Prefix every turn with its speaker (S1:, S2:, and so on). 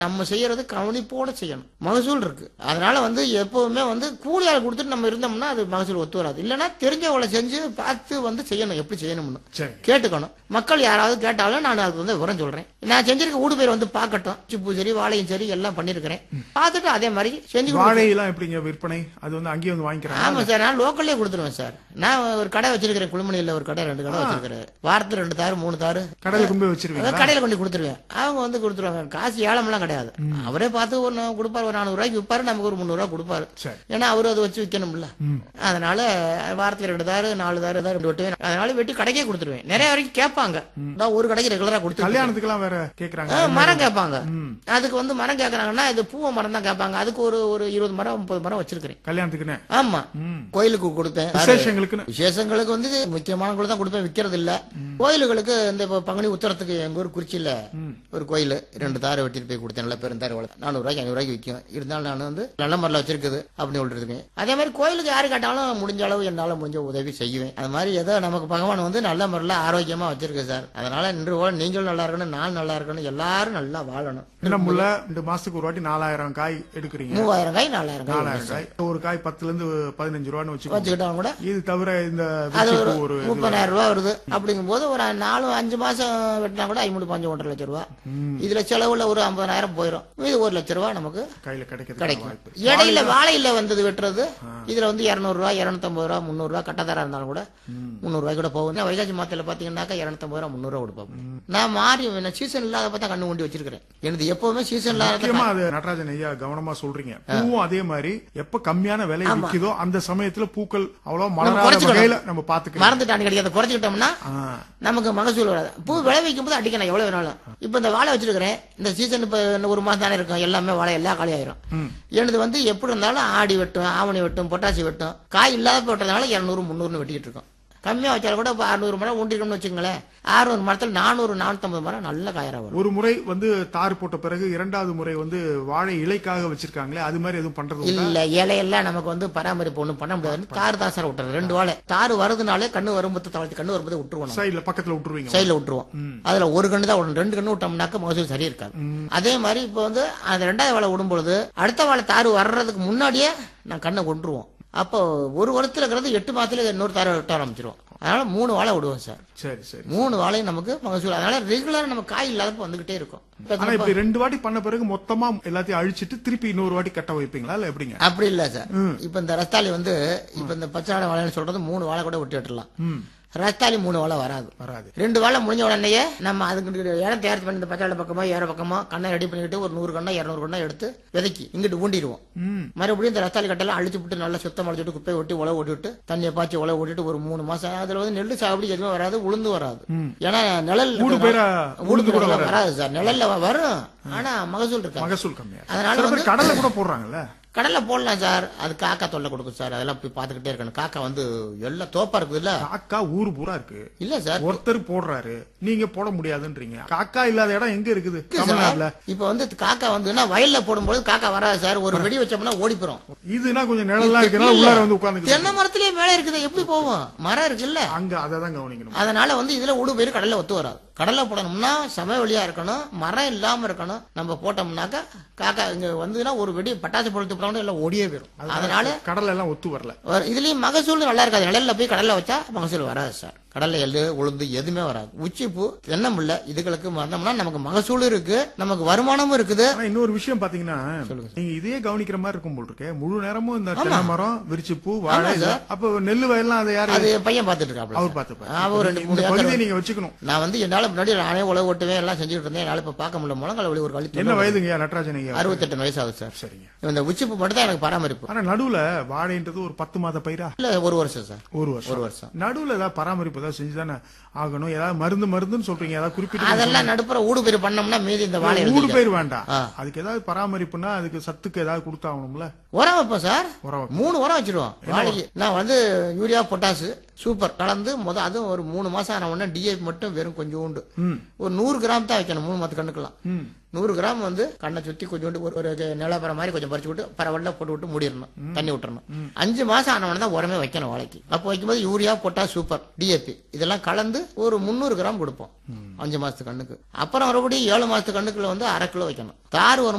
S1: நம்ம செய்யறது கவனிப்போட செய்யணும். மகசூல் இருக்கு. அதனால எப்பவுமே கூலி ஆள் கொடுத்துட்டு நம்ம இருந்தோம்னா அது மகசூல் ஒத்து வராது. இல்லைன்னா தெரிஞ்சவளை செஞ்சு பார்த்து செய்யணும். எப்படி செய்யணும்னு கேட்டுக்கணும். மக்கள் யாராவது கேட்டாலும் நான் அதுக்கு விவரம் சொல்றேன். நான் செஞ்சிருக்க ஊடு பேர் பார்க்கட்டும். சிப்பு சரி வாழையும் சரி எல்லாம் பண்ணிருக்கிறேன். பார்த்துட்டு அதே மாதிரி செஞ்சு.
S2: வாழையெல்லாம் எப்படிங்க விற்பனை? அது அங்கேயே வாங்கிக்கிறேன்.
S1: ஆமா சார், நான் லோக்கல்லே கொடுத்துருவேன் சார். நான் ஒரு கடை வச்சிருக்கிறேன். குளிமணியில ஒரு கடை 2 கடை வச்சிருக்கிறேன். வாரத்துல 2 தாரு 3 தாரு
S2: கடையில கொண்டு போய் வச்சிருக்கீங்க.
S1: கடையில கொண்டு கொடுத்துருவேன். அவங்க கொடுத்துருவாங்க. காசு ஏலம் எல்லாம் கிடையாது. அவரே பார்த்து ஒரு கொடுப்பாரு. ஒரு 400 ரூபாய்க்கு விற்பாரு. நமக்கு ஒரு 300 ரூபாய் கொடுப்பாரு. ஏன்னா அவரு அதை வச்சு விற்கணும்ல. அதனால வாரத்துல 2 தாரு 4 தாரு வெட்டுவேன். அதனால வெட்டி கடைக்கே கொடுத்துருவேன். நிறைய வரைக்கும் கேட்பாங்க. ஒரு கடைக்கு ரெகுலரா கொடுத்து
S2: கல்யாணத்துக்கு வேற கேக்குறாங்க.
S1: மரம் கேட்பாங்க. அதுக்கு மரம் கேட்கறாங்கன்னா இது பூவ மரம் தான் கேட்பாங்க. அதுக்கு ஒரு 20 மரம் 30 மரம் வச்சிருக்கிறேன் கல்யாணத்துக்குன்னு. ஆமா, கோயிலுக்கு கொடுப்பேன். விசேஷங்களுக்கு முக்கியமான கூட தான் கொடுப்பேன். விக்கிறது இல்ல. கோயிலுகளுக்கு இந்த பங்குனி உத்தரத்துக்கு எங்க ஊர் குறிச்சியில ஒரு கோயில் 2 தாரை வெட்டிட்டு போய் கொடுத்தேன். நல்ல பெருந்தாரை வளர்த்து 400 ரூபாய்க்கு 500 ரூபாய்க்கு விற்கும். இருந்தாலும் நான் நல்ல மரல வச்சிருக்குது அப்படின்னு சொல்லிருக்கேன். அதே மாதிரி கோயிலுக்கு யாரு கேட்டாலும் முடிஞ்ச அளவு என்னால முடிஞ்ச உதவி செய்வேன். அது மாதிரி ஏதோ நமக்கு பகவான் நல்ல மரல ஆரோக்கியமா வச்சிருக்கு சார். அதனால நின்று போல நீங்களும் நல்லா இருக்கணும், நான் நல்லா இருக்கணும், எல்லாரும் நல்லா வாழணும்.
S2: 2 மாசத்துக்கு ஒரு வாட்டி 4000 காய் எடுக்கிறீங்க.
S1: 3000 காய் 4000
S2: காய். ஒரு காய் 10 இருந்து 15 ரூபான்னு
S1: வச்சுக்கிட்டாங்க கூட.
S2: இது தவிர இந்த
S1: ஒரு 30,000 ரூபாய் வருது. அப்படிங்கும் போது ஒரு 4-5 மாசம் வெட்டினா கூட 5-5 லட்சம் ரூபாய். இதுல செலவுல ஒரு 50,000 போயிடும். இது 1 லட்சம் ரூபாய் நமக்கு கையில கிடைக்கும். இடையில வாழையில வெட்டுறது இதுல 200 ரூபாய் 250 ரூபாய் 300 ரூபாய் கட்டதாரா இருந்தாலும் கூட 300 ரூபாய் கூட போகும். வைகாசி மாதத்துல பாத்தீங்கன்னாக்கா 250 ரூபாய் 300 ரூபாய் கொடுப்போம். நான் மாறி சீசன் இல்லாத பார்த்தா கண்ணு கொண்டு வச்சிருக்கிறேன். எனக்கு எப்பவுமே சீசன் இல்லாத.
S2: நடராஜன் ஐயா கவனமா சொல்றீங்க. பூவும் அதே மாதிரி எப்ப கம்மியான விலை விற்கிதோ அந்த சமயத்துல பூக்கள் அவ்வளவு மலராத வகையில நம்ம பாத்துக்கலாம்.
S1: மறந்துட்டான்னு கிடையாது. குறைச்சிக்கிட்டோம்னா நமக்கு மகசூல் வராது. பூ விளைவிக்கும் போது அடிக்கணும் எவ்வளவு வேணாலும். இப்ப இந்த வாழை வச்சிருக்கிறேன். இந்த சீசன் இப்ப 1 மாசம் தானே இருக்கும். எல்லாமே வாழை எல்லாம் காலி ஆயிரும். எனது எப்படி இருந்தாலும் ஆடி வெட்டும், ஆவணி வெட்டும், பொட்டாசி வெட்டும். காய் இல்லாத போட்டதுனால 200-300 வெட்டிட்டு இருக்கோம். கம்மியா வச்சாலும் கூட 600 மரம் ஊண்டிருக்கோம்னு வச்சுங்களேன். 600 மரத்துல 400-450 மரம் நல்ல காயரா வரும்.
S2: ஒரு முறை தார் போட்ட பிறகு 2வது முறை வாழை இலைக்காக வச்சிருக்காங்களே, அது மாதிரி எதுவும் பண்றது
S1: இல்ல? இலையெல்லாம் நமக்கு பராமரிப்பு ஒண்ணும் பண்ண முடியாது. தார் தான் சார் விட்டுறது. 2 வாழை தார் வருதுனாலே கண்ணு வரும்போது தவழ்த்து கண்ணு வரும்போது விட்டுருவோம்.
S2: சைடுல பக்கத்துல விட்டுருவீங்க.
S1: சைடுல விட்டுருவோம். அதுல ஒரு கண்ணு தான் விடணும். 2 கண்ணு விட்டோம்னாக்க மகசூல் சரியா இருக்காது. அதே மாதிரி இப்ப அந்த 2வது வாழை விடும்பொழுது அடுத்த வாழை தார் வர்றதுக்கு முன்னாடியே நான் கண்ணை கொண்டுருவோம். அப்போ ஒரு வருஷத்துல இருக்கிறது 8 மாசத்துல இன்னொரு தாரை விட்ட ஆரம்பிச்சிருவோம். அதனால 3 வாழை விடுவோம் சார்.
S2: சரி சரி.
S1: 3 வாழையும் நமக்கு மகசூல். அதனால ரெகுலரா நம்ம காய் இல்லாதப்ப வந்துகிட்டே இருக்கும்.
S2: இப்ப 2 வாட்டி பண்ண பிறகு மொத்தமா எல்லாத்தையும் அழிச்சிட்டு திருப்பி இன்னொரு வாட்டி கட்ட வைப்பீங்களா இல்ல எப்படிங்க?
S1: அப்படி இல்ல சார். இப்ப இந்த ரஸ்தாலி இப்ப இந்த பச்சை வாழைன்னு சொல்றது 3 வாழை கூட விட்டு விட்டுலாம். ரஸ்தாலி 3 வாழை வராது. 2 வாழை முடிஞ்ச உடனே நம்ம அதுக்கு இடம் தயார் பண்ணி இந்த பச்சாள பக்கமா ஏற பக்கமா கண்ணை ரெடி பண்ணிட்டு ஒரு 100 கண்ணா 200 கண்ணா எடுத்து விதைக்கி இங்கிட்டு ஊண்டிடுவோம். மறுபடியும் இந்த ரஸ்தாலி கட்டெல்லாம் அழிச்சு விட்டு நல்லா சுத்தம் அழிச்சுட்டு குப்பை ஒட்டி உழவு ஓட்டிட்டு தண்ணியை பாய்ச்சி உழவு ஓட்டிட்டு ஒரு 3 மாசம் அதுல நெல்லு சாகுபடி எதுவும் வராது, உளுந்து வராது. ஏன்னா நிழல் உளுந்து கூட வராது சார். நிழல்ல வரும், ஆனா மகசூல் இருக்கு.
S2: மகசூல் கம்மியா.
S1: அதனால
S2: கடலை கூட போடுறாங்கல்ல.
S1: கடல்ல போடலாம் சார். அது காக்கா தொல்லை கொடுக்கும் சார். அதெல்லாம் போய் பாத்துக்கிட்டே இருக்கணும். காக்கா எல்லாம் தோப்பா இருக்குது இல்ல.
S2: காக்கா ஊரு பூரா இருக்கு.
S1: இல்ல சார்,
S2: ஒருத்தர் போடுறாரு, நீங்க போட முடியாதுன்றீங்க. காக்கா இல்லாத இடம் எங்க இருக்குது தமிழ்நாட்டுல?
S1: இப்ப காக்கா வயல்ல போடும்போது காக்கா வராது சார். ஒரு வெடி வச்சோம்னா ஓடி போறோம்.
S2: இதுனா கொஞ்சம் நிழலா இருக்கனால உள்ளார உட்கார்ந்து
S1: தென்னை மரத்திலேயே மேலே இருக்குது. எப்படி போவோம்? மரம் இருக்குல்ல அங்க.
S2: அததான் கவனிக்கணும்.
S1: அதனால இதுல ஊடு போயிரு கடல்ல ஒத்து வராது. கடலை போடணும்னா சம வழியா இருக்கணும், மரம் இல்லாம இருக்கணும். நம்ம போட்டோம்னாக்கா காக்கா இங்க ஒரு வெடி பட்டாசு பொழுது எல்லாம் ஓடியே போயிடும். அதனால
S2: கடலை எல்லாம் ஒத்து வரல.
S1: இதுலயும் மகசூல் நல்லா இருக்காது. நிழல்ல போய் கடல்ல வச்சா மகசூல் வராது சார். கடல்ல எள்ளு உளுந்து எதுவுமே வராது. உச்சிப்பூ தென்னம்பிள்ளை இதுகளுக்கு வந்தோம்னா நமக்கு மகசூலும் இருக்கு, நமக்கு வருமானமும் இருக்குது.
S2: இன்னொரு விஷயம் பாத்தீங்கன்னா, நீங்க இதே கவனிக்கிற மாதிரி இருக்கும் போல் இருக்கு. முழு நேரமும் இந்த தென்னை மரம், விரிச்சிப்பூ, வாழை. அப்ப நெல்லு வயல்லாம் அதை யாரு? அது
S1: பையன் பாத்துட்டு இருக்காப்ல.
S2: அவர் பாத்துப்பாரு. அவர் 2-3 பகுதியை நீங்க வச்சுக்கணும்.
S1: நான் என்னால முன்னாடி நானே உழவு ஓட்டுவேன், எல்லாம் செஞ்சுட்டு இருந்தேன். என்னால இப்ப பார்க்க முடியல. முழங்கால வலி ஒரு வலி.
S2: என்ன வயதுங்க நடராஜன்?
S1: 68 வயசு ஆகுது சார். சரிங்க. இந்த உச்சிப்பூ மட்டும் தான் எனக்கு பராமரிப்பு.
S2: ஆனா நடுவுல வாழைன்றது ஒரு 10 மாத பயிரா
S1: இல்ல? 1 வருஷம் சார்.
S2: 1 வருஷம். நடுவுல ஏதாவது பராமரிப்பு ஏதாவது செஞ்சுதானே ஆகணும். ஏதாவது மருந்துன்னு சொல்றீங்க. ஏதாவது குறிப்பிட்ட
S1: அதெல்லாம் நடுப்புற ஊடு பயிர் பண்ணோம்னா மீதி இந்த வாழை
S2: ஊடு பயிர் வேண்டாம். அதுக்கு ஏதாவது பராமரிப்புனா அதுக்கு சத்துக்கு ஏதாவது கொடுத்தாகணும்ல.
S1: உரம் வைப்போம் சார். 3 உரம் வச்சிருவோம் வாழைக்கு. நான் யூரியா பொட்டாசு சூப்பர் கலந்து அதுவும் ஒரு 3 மாசம் ஆன உடனே டிஏபி மட்டும் வெறும் கொஞ்சோண்டு ஒரு 100 கிராம் தான் வைக்கணும் 3 மாத கண்ணுக்கெல்லாம். 100 கிராம் வந்து கண்ணை சுத்தி கொஞ்சோண்டு ஒரு நிலப்பரம் மாதிரி கொஞ்சம் பறிச்சு விட்டு பரவல்ல போட்டு விட்டு மூடிடணும், தண்ணி விட்டுறணும். 5 மாசம் ஆனவன தான் உரமே வைக்கணும் வாழைக்கு. அப்போ வைக்கும்போது யூரியா, பொட்டாஸ், சூப்பர், டிஏபி இதெல்லாம் கலந்து ஒரு 300 கிராம் கொடுப்போம் 5 மாசத்து கண்ணுக்கு. அப்புறம் மறுபடியும் 7 மாசத்து கண்ணுக்குள்ள வந்து 1/2 கிலோ வைக்கணும். தார் வரும்